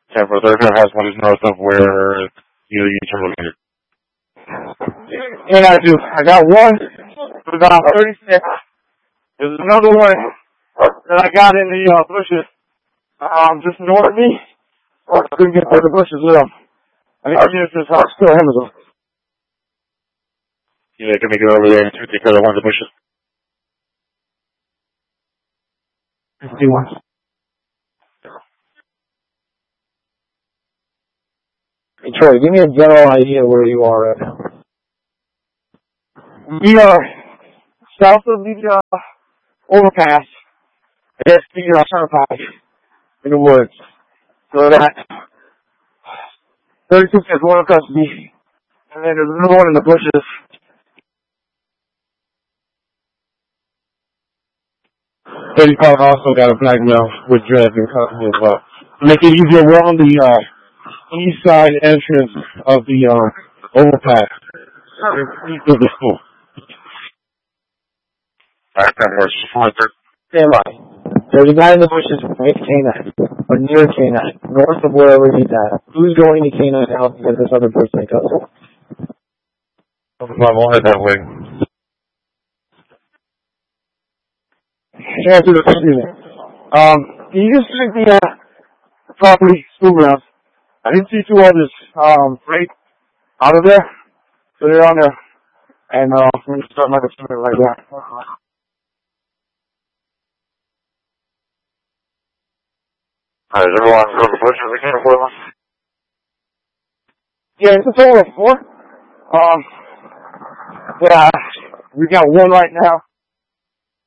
10-4, third car has one is north of where you turn located. And I do. I got one. It was on 36. There's another one that I got in the bushes, just north of me. I couldn't get through the bushes with them. I think it's just still Amazon. Yeah, can we go over there and take care of the ones in the bushes? 51. Hey, Troy, give me a general idea where you are right now. We are south of the overpass. I guess the turnpike in the woods. So that 32 is one across me, and then there's another one in the bushes. $35 also got a black male with dreads and company as well. Make it easier. We're on the east side entrance of the overpass. East of the school. Alright, that works. Stand by. There's a guy in the bushes with K9, or near K9, north of wherever he's at. Who's going to K9 to help get this other person goes? I'll head that way. Yeah, through the country there. You just took the property school grounds. I didn't see two others right out of there, so they're on there, and I'm going to start my decision like that. Alright, is everyone go to the bushes again for them? Yeah, it's a total of 4. Yeah, we got one right now.